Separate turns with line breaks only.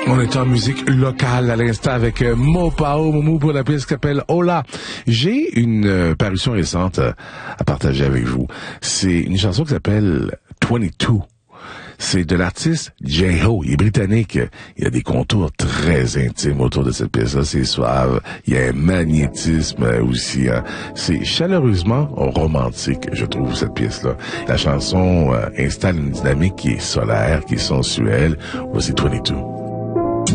On est en musique locale à l'instant avec Mopao Moumou pour la pièce qui s'appelle Hola. J'ai une parution récente à partager avec vous. C'est une chanson qui s'appelle 22. C'est de l'artiste J-Ho. Il est britannique. Il y a des contours très intimes autour de cette pièce-là. C'est suave. Il y a un magnétisme aussi. Hein. C'est chaleureusement romantique, je trouve, cette pièce-là. La chanson installe une dynamique qui est solaire, qui est sensuelle. Voici 22.